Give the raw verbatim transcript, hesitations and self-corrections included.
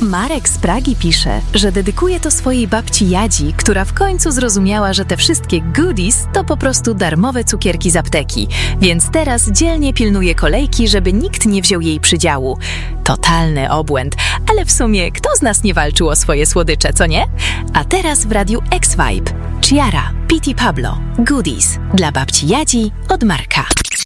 Marek z Pragi pisze, że dedykuje to swojej babci Jadzi, która w końcu zrozumiała, że te wszystkie goodies to po prostu darmowe cukierki z apteki, więc teraz dzielnie pilnuje kolejki, żeby nikt nie wziął jej przydziału. Totalny obłęd, ale w sumie kto z nas nie walczył o swoje słodycze, co nie? A teraz w radiu X-Vibe. Ciara, P T Pablo, Goodies dla babci Jadzi od Marka.